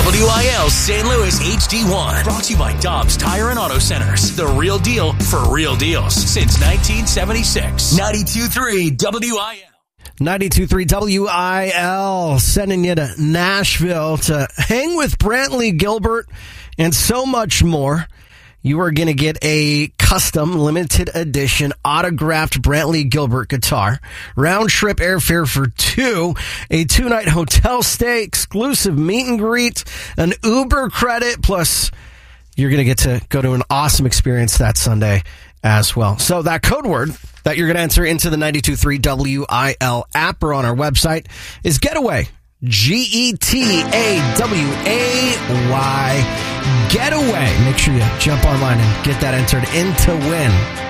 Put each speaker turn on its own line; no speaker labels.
WIL St. Louis HD1. Brought to you by Dobbs Tire and Auto Centers. The real deal for real deals since 1976. 92.3 WIL.
92.3 WIL, sending you to Nashville to hang with Brantley Gilbert and so much more. You are going to get a custom limited edition autographed Brantley Gilbert guitar, round trip airfare for two, a 2-night hotel stay, exclusive meet and greet, an Uber credit, plus you're going to get to go to an awesome experience that Sunday as well. So that code word that you're going to enter into the 92.3 WIL app or on our website is Getaway. Getaway. Getaway. Make sure you jump online and get that entered in to win.